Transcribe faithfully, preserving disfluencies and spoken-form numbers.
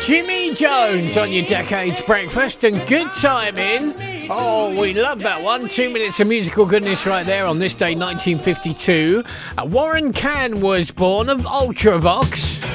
Jimmy Jones on your Decades Breakfast and good timing. Oh, we love that one. Two minutes of musical goodness right there on this day, nineteen fifty-two. Uh, Warren Cann was born of Ultravox.